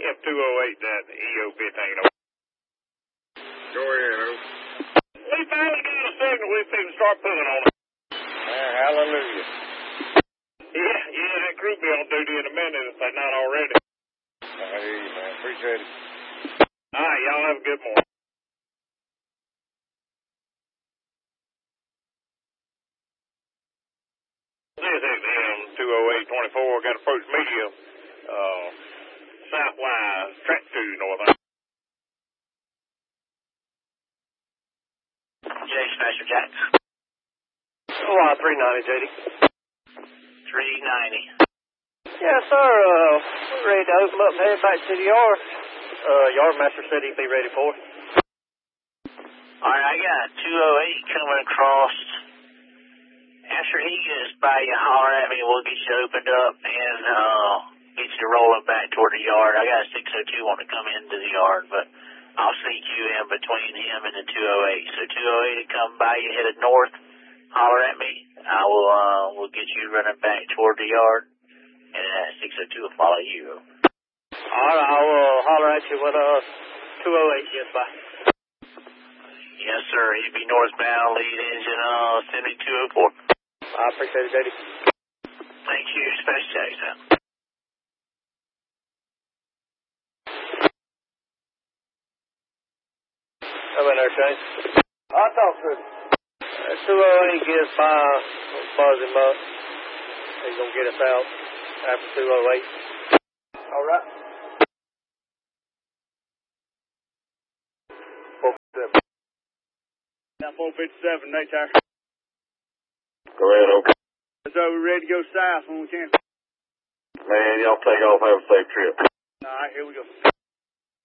EF208, that EO15. Go ahead, O. We finally got a signal. We can start pulling on it. Hallelujah. Yeah, that crew will be on duty in a minute if they're not already. I hear you, man. Appreciate it. All right, y'all have a good morning. This is M20824. Got approach media, southwise, track 2 north. Smasher Jack. Oh, 390, JD. 390. Yes, sir. We're ready to open up and head back to the yard. Yardmaster said he'd be ready for it. Alright, I got 208 coming across. After he is by you, holler at me. We'll get you opened up and get you rolling back toward the yard. I got a 602 want to come into the yard, but I'll sneak you in between him and the 208. So 208 will come by you, headed north. Holler at me. I will we'll get you running back toward the yard, and 602 will follow you. All right, I will holler at you when 208 gets by. Yes, sir. He'll be northbound, lead engine 7204. I appreciate it, JD. Thank you, Special Jackson. Come in there, Shane. I'll talk to him. 208 gets by, we'll buzz him up. He's going to get us out after 208. All right. 457. Now 457, Nate Tower. Go ahead, O. So we're ready to go south when we can. Man, y'all take off. Have a safe trip. All right, here we go.